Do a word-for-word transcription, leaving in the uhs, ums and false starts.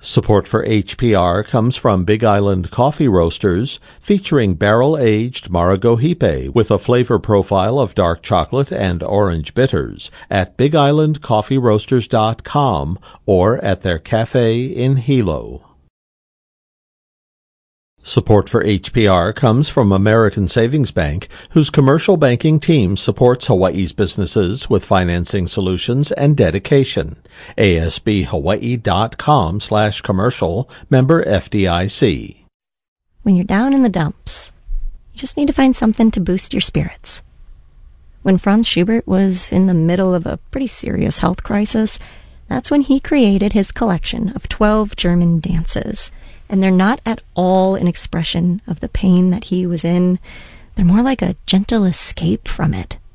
Support for H P R comes from Big Island Coffee Roasters, featuring barrel-aged Maragohipe with a flavor profile of dark chocolate and orange bitters at big island coffee roasters dot com or at their cafe in Hilo. Support for H P R comes from American Savings Bank, whose commercial banking team supports Hawaii's businesses with financing solutions and dedication. A S B Hawaii dot com slash commercial, member F D I C. When you're down in the dumps, you just need to find something to boost your spirits. When Franz Schubert was in the middle of a pretty serious health crisis, that's when he created his collection of twelve German dances. And they're not at all an expression of the pain that he was in. They're more like a gentle escape from it.